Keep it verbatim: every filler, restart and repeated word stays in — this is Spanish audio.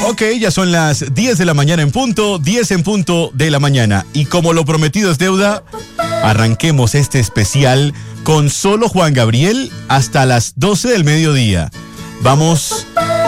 Ok, ya son las diez de la mañana en punto, diez en punto de la mañana. Y como lo prometido es deuda, arranquemos este especial con solo Juan Gabriel hasta las doce del mediodía. Vamos